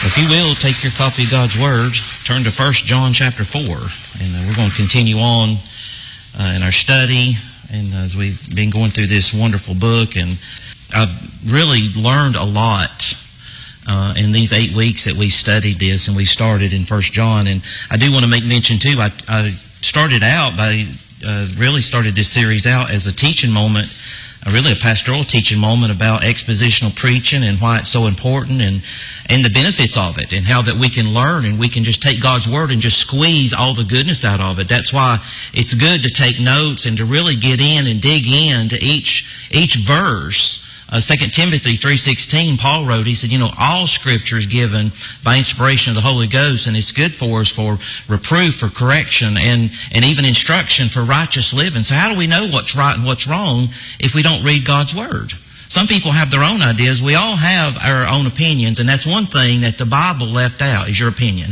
If you will, take your copy of God's Word, turn to 1 John chapter 4, and we're going to continue on in our study, and as we've been going through this wonderful book, and I've really learned a lot in these 8 weeks that we studied this, and we started in 1 John, and I do want to make mention too, I started out by, really started this series out as a teaching moment, really a pastoral teaching moment about expositional preaching and why it's so important and the benefits of it and how that we can learn and we can just take God's Word and just squeeze all the goodness out of it. That's why it's good to take notes and to really get in and dig into each verse. 2 Timothy 3:16, Paul wrote, he said, all Scripture is given by inspiration of the Holy Ghost, and it's good for us for reproof, for correction, and even instruction for righteous living. So how do we know what's right and what's wrong if we don't read God's Word? Some people have their own ideas. We all have our own opinions, and that's one thing that the Bible left out is your opinion.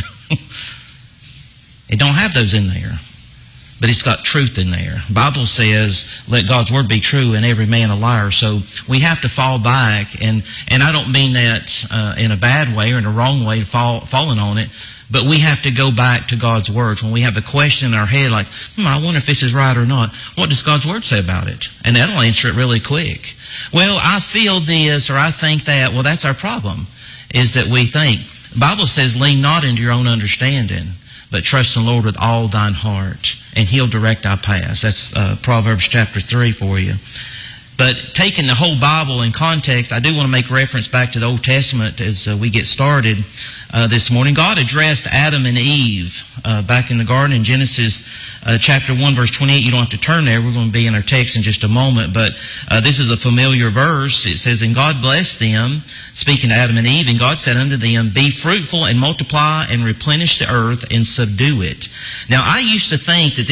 It don't have those in there. But it's got truth in there. The Bible says, let God's Word be true and every man a liar. So we have to fall back, and I don't mean that in a bad way or in a wrong way, falling on it, but we have to go back to God's Word. When we have a question in our head like, I wonder if this is right or not, what does God's Word say about it? And that'll answer it really quick. Well, I feel this or I think that. Well, that's our problem, is that we think. The Bible says, lean not into your own understanding, but trust in the Lord with all thine heart, and He'll direct our paths. That's Proverbs chapter 3 for you. But taking the whole Bible in context, I do want to make reference back to the Old Testament as we get started this morning. God addressed Adam and Eve back in the garden in Genesis chapter 1, verse 28. You don't have to turn there. We're going to be in our text in just a moment. But this is a familiar verse. It says, and God blessed them, speaking to Adam and Eve, and God said unto them, be fruitful and multiply and replenish the earth and subdue it. Now, I used to think that